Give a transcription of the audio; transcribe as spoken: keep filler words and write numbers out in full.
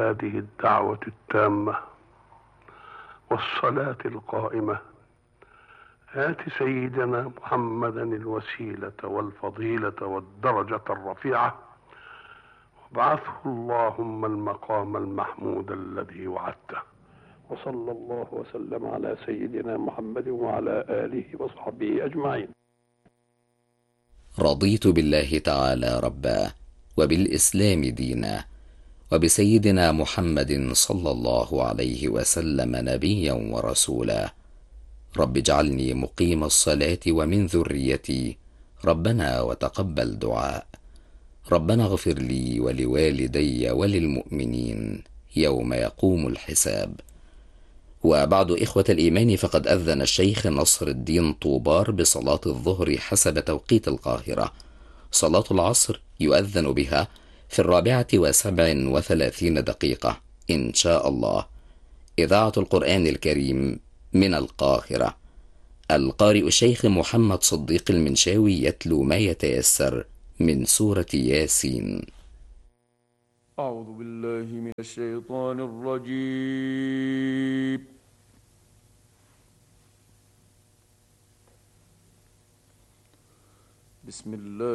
هذه الدعوة التامة والصلاة القائمة آت سيدنا محمدا الوسيلة والفضيلة والدرجة الرفيعة وابعثه اللهم المقام المحمود الذي وعدته. وصلى الله وسلم على سيدنا محمد وعلى آله وصحبه أجمعين. رضيت بالله تعالى ربا وبالإسلام دينا وبسيدنا محمد صلى الله عليه وسلم نبيا ورسولا. رب اجعلني مقيم الصلاة ومن ذريتي ربنا وتقبل دعاء. ربنا اغفر لي ولوالدي وللمؤمنين يوم يقوم الحساب. وبعد إخوة الإيمان، فقد أذن الشيخ نصر الدين طوبار بصلاة الظهر حسب توقيت القاهرة. صلاة العصر يؤذن بها في الرابعة وسبع وثلاثين دقيقة إن شاء الله. إذاعة القرآن الكريم من القاهرة. القارئ الشيخ محمد صديق المنشاوي يتلو ما يتيسر من سورة ياسين. أعوذ بالله من الشيطان الرجيم. بسم الله